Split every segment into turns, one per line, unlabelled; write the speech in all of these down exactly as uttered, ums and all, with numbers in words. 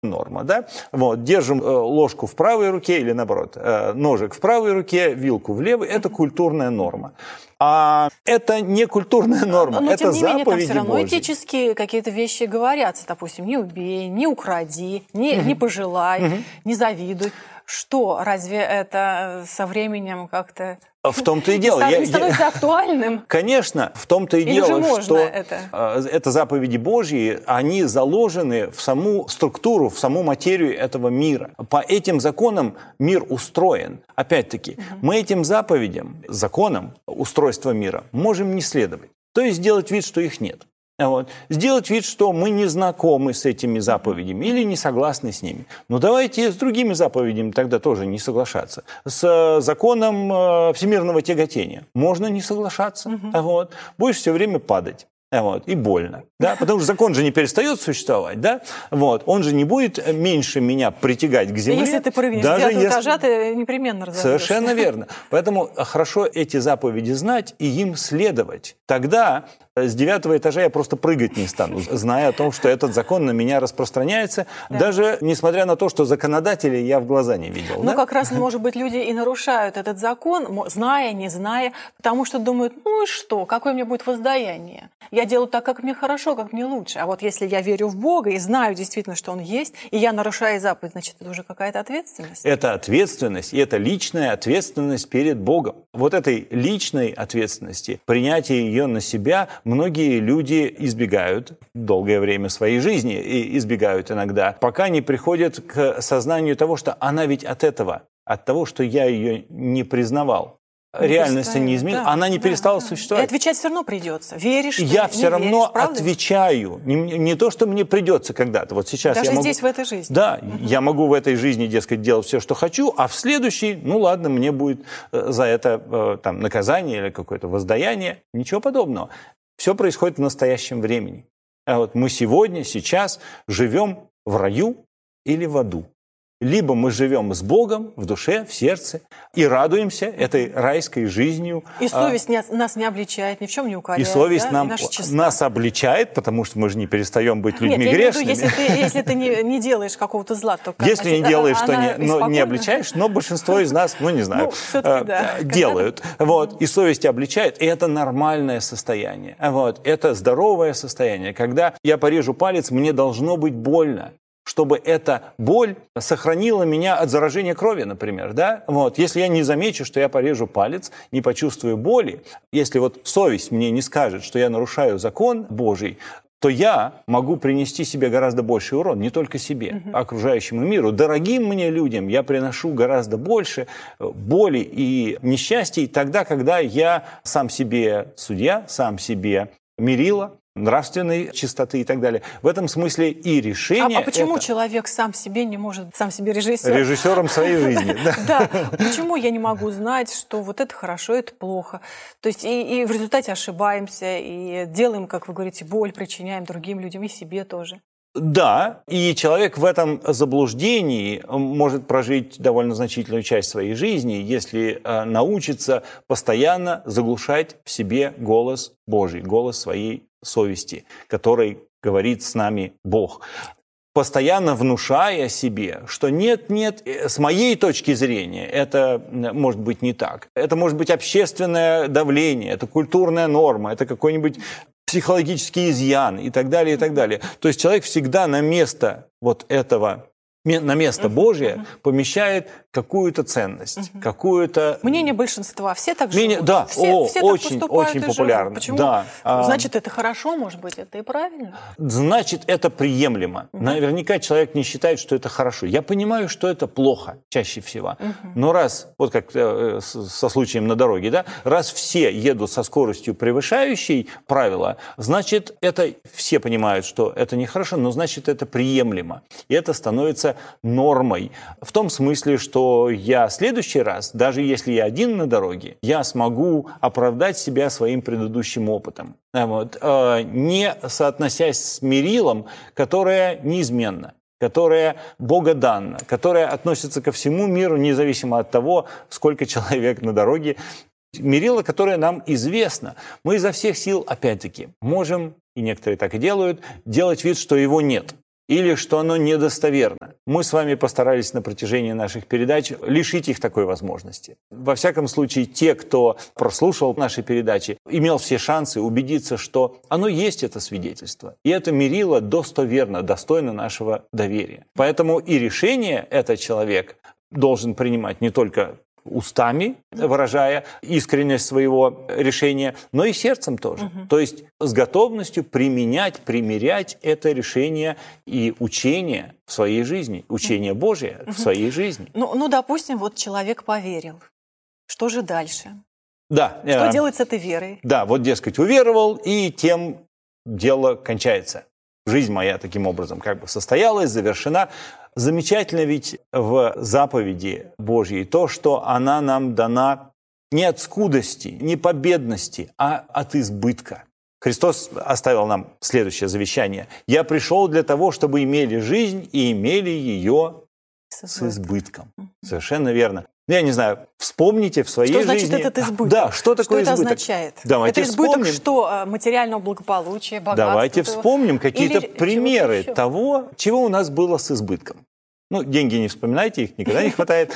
норма, да? Вот, держим э, ложку в правой руке или, наоборот, э, ножик в правой руке, вилку в левой – это культурная норма. А это не культурная норма,
но,
это
тем не менее, там
заповеди
все равно
Божьи.
этические какие-то вещи говорятся, допустим, не убей, не укради, не, не пожелай,
Мгм.
не завидуй. Что, разве это со временем как-то
В том-то и
не
дело.
ста-
Я-
не становится актуальным?
Конечно, в том-то и
Или
дело,
же можно
что
это?
э, это заповеди Божьи, они заложены в саму структуру, в саму материю этого мира. По этим законам мир устроен. Опять-таки, мы этим заповедям, законам устройства мира можем не следовать. То есть сделать вид, что их нет. Вот. Сделать вид, что мы не знакомы с этими заповедями или не согласны с ними. Но давайте с другими заповедями тогда тоже не соглашаться. С законом э, всемирного тяготения можно не соглашаться.
Мгм.
Вот. Будешь все время падать. Вот, и больно. Да? Потому что закон же не перестает существовать. Да? Вот. Он же не будет меньше меня притягать к земле.
Если ты прыгнешь с
даже
девятого
если-
этажа, ты непременно разобьешься.
Совершенно верно. Поэтому хорошо эти заповеди знать и им следовать. Тогда с девятого этажа я просто прыгать не стану, зная о том, что этот закон на меня распространяется,
Да.
даже несмотря на то, что законодателей я в глаза не видел.
Ну,
да?
как раз, может быть, люди и нарушают этот закон, мо- зная, не зная, потому что думают, ну и что, какое мне будет воздаяние? Я делаю так, как мне хорошо, как мне лучше. А вот если я верю в Бога и знаю действительно, что Он есть, и я нарушаю заповедь, значит, это уже какая-то ответственность.
Это ответственность, и это личная ответственность перед Богом. Вот этой личной ответственности, принятие ее на себя, многие люди избегают долгое время своей жизни, и избегают иногда, пока не приходят к сознанию того, что она ведь от этого, от того, что я ее не признавал.
Не
Реальность не
перестает,
изменилась,
да,
она не
да,
перестала
да.
существовать.
И отвечать все равно придется. Веришь ты,
Я
не
все равно
веришь, правда?
отвечаю. Не, не то, что мне придется когда-то. Вот сейчас
Даже
я могу...
здесь, в этой жизни.
Да, я могу в этой жизни, дескать, делать все, что хочу, а в следующей, ну ладно, мне будет э, за это э, там, наказание или какое-то воздаяние. Ничего подобного. Все происходит в настоящем времени. А вот мы сегодня, сейчас живем в раю или в аду. Либо мы живем с Богом в душе, в сердце и радуемся этой райской жизнью.
И совесть не- нас не обличает, ни в чем не
И
укоряет.
совесть
да? И
нам,
наша чистота.
нас обличает, потому что мы же не перестаем быть людьми
Нет, я имею в виду,
грешными.
если ты, если ты не, не делаешь какого-то зла, то как?
Если не
Значит,
делаешь,
а-
то
она
не, но не
беспокойна?
обличаешь, но большинство из нас, ну не знаю,
Ну, всё-таки
э,
да.
э, делают. Вот, и совесть обличает, и это нормальное состояние. Вот, это здоровое состояние. Когда я порежу палец, мне должно быть больно, чтобы эта боль сохранила меня от заражения крови, например. Да? Вот. Если я не замечу, что я порежу палец, не почувствую боли, если вот совесть мне не скажет, что я нарушаю закон Божий, то я могу принести себе гораздо больший урон, не только себе, а окружающему миру. Дорогим мне людям я приношу гораздо больше боли и несчастий тогда, когда я сам себе судья, сам себе мерила, нравственной чистоты и так далее. В этом смысле и решение...
А, а почему
это
человек сам себе не может, сам себе режиссер?
режиссером своей жизни. Да.
Да, почему я не могу знать, что вот это хорошо, это плохо? То есть и, и в результате ошибаемся, и делаем, как вы говорите, боль, причиняем другим людям и себе тоже.
Да, и человек в этом заблуждении может прожить довольно значительную часть своей жизни, если э, научится постоянно заглушать в себе голос Божий, голос своей совести, который говорит с нами Бог. Постоянно внушая себе, что нет-нет, с моей точки зрения это может быть не так. Это может быть общественное давление, это культурная норма, это какой-нибудь психологический изъян и так далее, и так далее. То есть человек всегда на место вот этого, на место Божие помещает какую-то ценность, какую-то...
Мнение большинства. Все так
Мнение-
живут.
да,
все,
о,
все
очень,
так поступают
очень
и
популярно.
живут. Почему?
Да. А,
Значит, это хорошо, может быть, это и правильно.
Значит, это приемлемо. Наверняка человек не считает, что это хорошо. Я понимаю, что это плохо чаще всего. Но раз, вот как э, с- со случаем на дороге, да, раз все едут со скоростью превышающей правила, значит, это все понимают, что это нехорошо, но значит, это приемлемо. И это становится нормой. В том смысле, что я в следующий раз, даже если я один на дороге, я смогу оправдать себя своим предыдущим опытом. Вот, э, не соотносясь с мерилом, которое неизменно, которое богоданно, которое относится ко всему миру, независимо от того, сколько человек на дороге. Мерило, которое нам известно. Мы изо всех сил, опять-таки, можем, и некоторые так и делают, делать вид, что его нет. или что оно недостоверно. Мы с вами постарались на протяжении наших передач лишить их такой возможности. Во всяком случае, те, кто прослушал наши передачи, имел все шансы убедиться, что оно есть, это свидетельство. И это мерило достоверно, достойно нашего доверия. Поэтому и решение этот человек должен принимать не только устами, выражая искренность своего решения, но и сердцем тоже. Угу. То есть с готовностью применять, примерять это решение и учение в своей жизни, учение Божие угу. в своей жизни.
Ну, ну, допустим, вот человек поверил. Что же дальше?
Да.
Что
э,
делать с этой верой?
Да, вот, дескать, уверовал, и тем дело кончается. Жизнь моя таким образом как бы состоялась, завершена. Замечательно ведь в заповеди Божьей то, что она нам дана не от скудости, не по бедности, а от избытка. Христос оставил нам следующее завещание. «Я пришел для того, чтобы имели жизнь и имели ее с избытком». Совершенно верно. Я не знаю, вспомните в своей жизни...
Что значит
жизни...
этот избыток?
Да, что такое
что
избыток?
это означает?
Давайте
это избыток
вспомним.
Что? Материального благополучия, богатства?
Давайте вспомним какие-то
Или
примеры того, чего у нас было с избытком. Ну, деньги не вспоминайте, их никогда не хватает.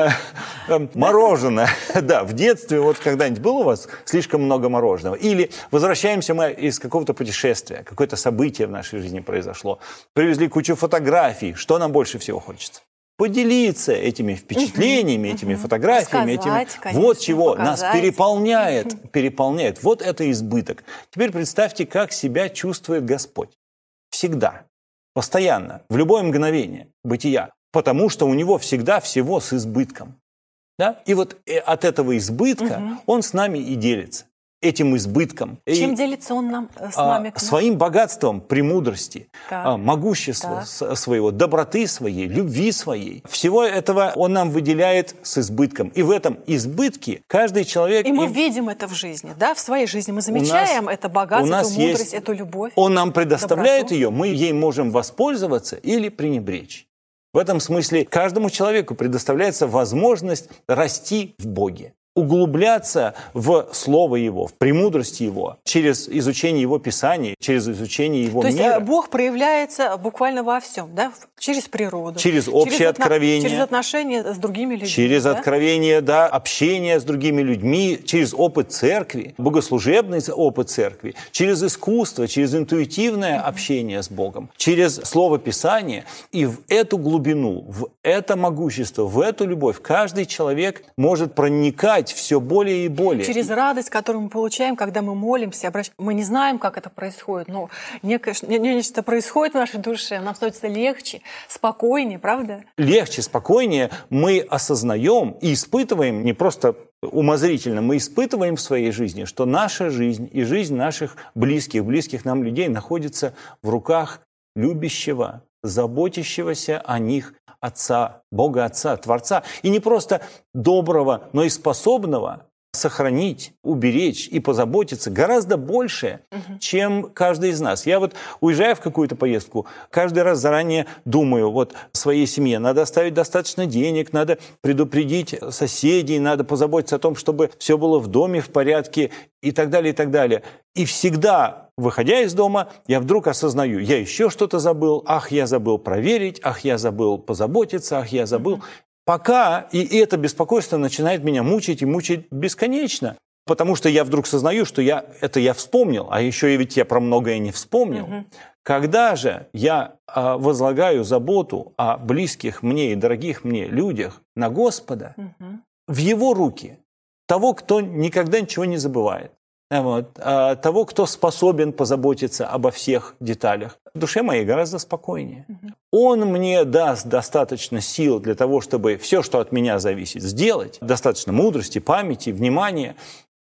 Мороженое. Да, в детстве вот когда-нибудь было у вас слишком много мороженого? Или возвращаемся мы из какого-то путешествия, какое-то событие в нашей жизни произошло, привезли кучу фотографий. Что нам больше всего хочется? Поделиться этими впечатлениями, uh-huh, этими uh-huh. фотографиями,
Сказать,
этими...
конечно,
вот чего
показать.
Нас переполняет, uh-huh. переполняет. Вот это избыток. Теперь представьте, как себя чувствует Господь. Всегда, постоянно, в любое мгновение бытия. Потому что у него всегда всего с избытком. Да? И вот от этого избытка uh-huh. он с нами и делится. Этим избытком.
Чем
и,
делится он нам, с
а,
нами?
Своим богатством, премудрости,
а,
могущества
так.
своего, доброты своей, любви своей. Всего этого он нам выделяет с избытком. И в этом избытке каждый человек...
И мы
им...
видим это в жизни, да? В своей жизни мы замечаем нас, это богатство, эту мудрость, есть... эту любовь.
Он нам предоставляет
доброту.
Ее, мы ей можем воспользоваться или пренебречь. В этом смысле каждому человеку предоставляется возможность расти в Боге, углубляться в Слово Его, в премудрость Его, через изучение Его Писаний, через изучение Его
То
мира.
есть Бог проявляется буквально во всем, да? Через природу.
Через общее
через
откровение.
Через отношения с другими людьми.
Через
да?
откровение, да, общение с другими людьми, через опыт церкви, богослужебный опыт церкви, через искусство, через интуитивное mm-hmm. общение с Богом, через Слово Писания. И в эту глубину, в это могущество, в эту любовь каждый человек может проникать все более и более.
Через радость, которую мы получаем, когда мы молимся, обращ... мы не знаем, как это происходит, но некое... нечто происходит в нашей душе, нам становится легче, спокойнее, правда? Легче,
спокойнее мы осознаем и испытываем, не просто умозрительно, мы испытываем в своей жизни, что наша жизнь и жизнь наших близких, близких нам людей находится в руках любящего, заботящегося о них Отца, Бога Отца, Творца. И не просто доброго, но и способного сохранить, уберечь и позаботиться гораздо больше, угу. чем каждый из нас. Я вот, уезжая в какую-то поездку, каждый раз заранее думаю, вот своей семье надо оставить достаточно денег, надо предупредить соседей, надо позаботиться о том, чтобы все было в доме в порядке и так далее, и так далее. И всегда, выходя из дома, я вдруг осознаю, я еще что-то забыл, ах, я забыл проверить, ах, я забыл позаботиться, ах, я забыл. Mm-hmm. Пока, и это беспокойство начинает меня мучить и мучить бесконечно, потому что я вдруг сознаю, что я, это я вспомнил, а еще и ведь я про многое не вспомнил. Mm-hmm. Когда же я а, возлагаю заботу о близких мне и дорогих мне людях на Господа, mm-hmm. в Его руки, того, кто никогда ничего не забывает, вот, того, кто способен позаботиться обо всех деталях, в душе моей гораздо спокойнее. Угу. Он мне даст достаточно сил для того, чтобы все, что от меня зависит, сделать, достаточно мудрости, памяти, внимания,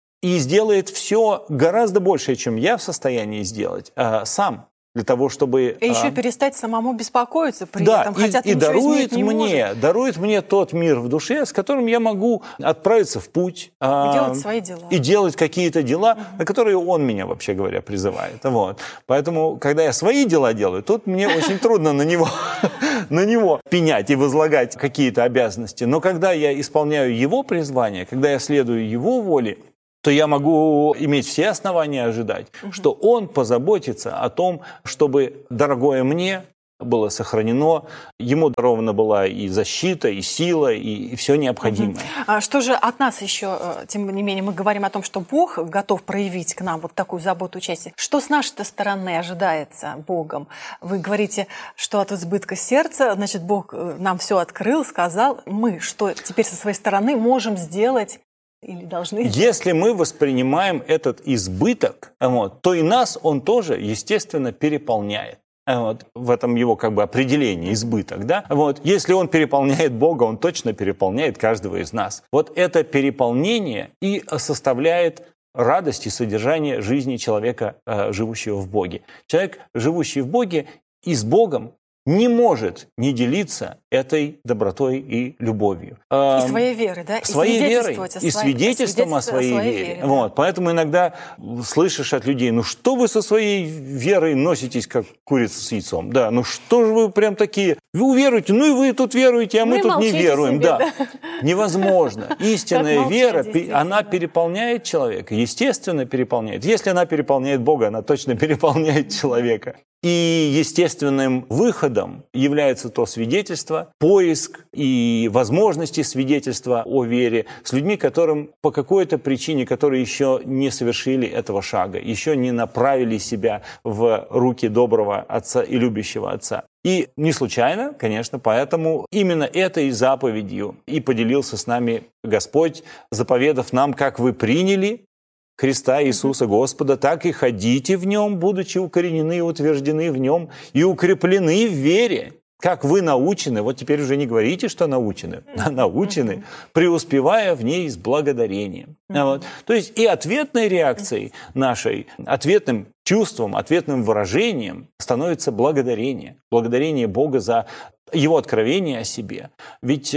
и сделает все гораздо больше, чем я в состоянии сделать а, сам. Для того, чтобы...
И еще а... перестать самому беспокоиться при
да,
этом, хотя
и,
ты
и
ничего
дарует
изменить не
мне,
можешь.
дарует мне тот мир в душе, с которым я могу отправиться в путь.
И а... делать свои дела.
И делать какие-то дела, угу. на которые он меня, вообще говоря, призывает. Вот. Поэтому, когда я свои дела делаю, тут мне очень трудно на него, на него пенять и возлагать какие-то обязанности. Но когда я исполняю его призвание, когда я следую его воле, то я могу иметь все основания ожидать, угу. что он позаботится о том, чтобы дорогое мне было сохранено, ему дарована была и защита, и сила, и, и все необходимое.
Угу. А что же от нас еще, тем не менее, мы говорим о том, что Бог готов проявить к нам вот такую заботу, участие. Что с нашей стороны ожидается Богом? Вы говорите, что от избытка сердца, значит, Бог нам все открыл, сказал. Мы что теперь со своей стороны можем сделать или должны сделать?
Если мы воспринимаем этот избыток, вот, то и нас он тоже, естественно, переполняет. Вот, в этом его как бы определение, избыток. Да? Вот, если он переполняет Бога, он точно переполняет каждого из нас. Вот это переполнение и составляет радость и содержание жизни человека, живущего в Боге. Человек, живущий в Боге и с Богом, не может не делиться этой добротой и любовью.
И своей верой, да?
Своей верой и свидетельством о своей, о своей вере. вере да. Вот. Поэтому иногда слышишь от людей, ну что вы со своей верой носитесь, как курица с яйцом? Да, ну что же вы прям такие? Вы уверуете, ну и вы тут веруете, а мы ну тут не веруем. Себе, да. Да. Невозможно. Истинная вера, она переполняет человека, естественно переполняет. Если она переполняет Бога, она точно переполняет человека. И естественным выходом является то свидетельство, поиск и возможности свидетельства о вере с людьми, которым по какой-то причине, которые еще не совершили этого шага, еще не направили себя в руки доброго Отца и любящего Отца. И не случайно, конечно, поэтому именно этой заповедью и поделился с нами Господь, заповедав нам, как вы приняли Христа Иисуса Господа, так и ходите в Нем, будучи укоренены и утверждены в Нем, и укреплены в вере, как вы научены. Вот теперь уже не говорите, что научены, а научены, преуспевая в ней с благодарением. Вот. То есть и ответной реакцией нашей, ответным чувством, ответным выражением становится благодарение. Благодарение Бога за Его откровение о себе. Ведь,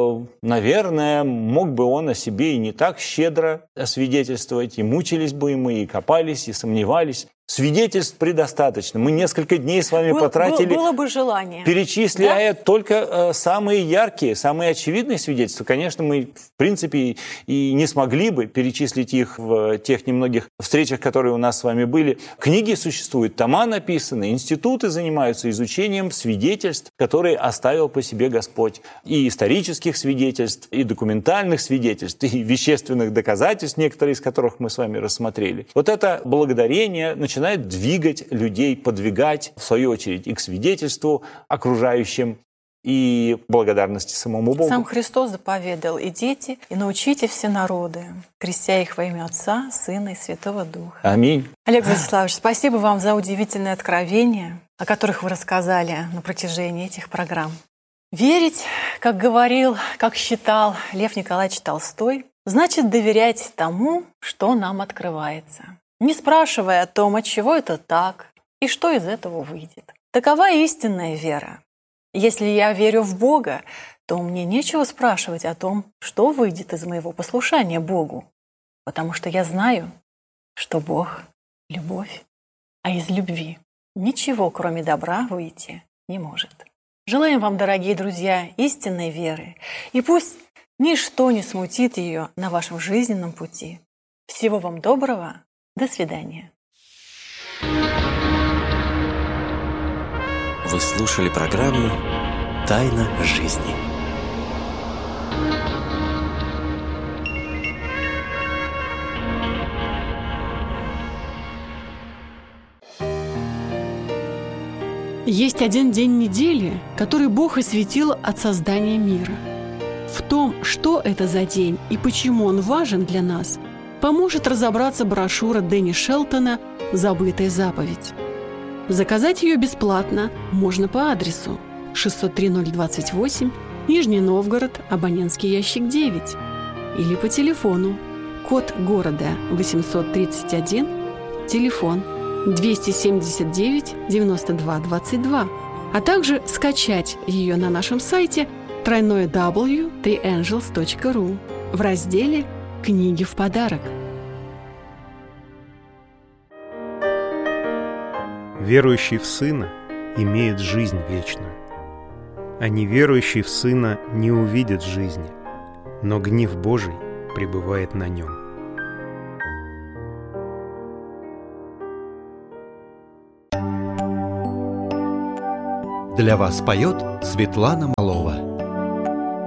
наверное, мог бы Он о себе и не так щедро свидетельствовать, и мучились бы мы, и копались, и сомневались. Свидетельств предостаточно. Мы несколько дней с вами
Был,
потратили,
было бы желание,
перечисляя
да?
только э, самые яркие, самые очевидные свидетельства. Конечно, мы, в принципе, и не смогли бы перечислить их в тех немногих встречах, которые у нас с вами были. Книги существуют, тома написаны, институты занимаются изучением свидетельств, которые оставил по себе Господь. И исторических свидетельств, и документальных свидетельств, и вещественных доказательств, некоторые из которых мы с вами рассмотрели. Вот это благодарение начинает начинает двигать людей, подвигать, в свою очередь, и к свидетельству окружающим, и благодарности самому Богу.
Сам Христос заповедал: «Идите и научите все народы, крестя их во имя Отца, Сына и Святого Духа».
Аминь.
Олег Владиславович, спасибо вам за удивительные откровения, о которых вы рассказали на протяжении этих программ. Верить, как говорил, как считал Лев Николаевич Толстой, значит доверять тому, что нам открывается, не спрашивая о том, отчего это так и что из этого выйдет. Такова истинная вера. Если я верю в Бога, то мне нечего спрашивать о том, что выйдет из моего послушания Богу, потому что я знаю, что Бог — любовь, а из любви ничего, кроме добра, выйти не может. Желаем вам, дорогие друзья, истинной веры, и пусть ничто не смутит ее на вашем жизненном пути. Всего вам доброго. До свидания.
Вы слушали программу «Тайна жизни».
Есть один день недели, который Бог осветил от создания мира. В том, что это за день и почему он важен для нас, поможет разобраться брошюра Дэнни Шелтона «Забытая заповедь». Заказать ее бесплатно можно по адресу шестьсот три ноль двадцать восемь, Нижний Новгород, абонентский ящик девять, или по телефону, код города восемьсот тридцать один, телефон двести семьдесят девять девяносто два двадцать два, а также скачать ее на нашем сайте тройное дабл ю точка три энджелс точка ру в разделе «Книги в подарок».
Верующий в Сына имеет жизнь вечную, а неверующий в Сына не увидит жизни, но гнев Божий пребывает на нем.
Для вас поет Светлана Малова.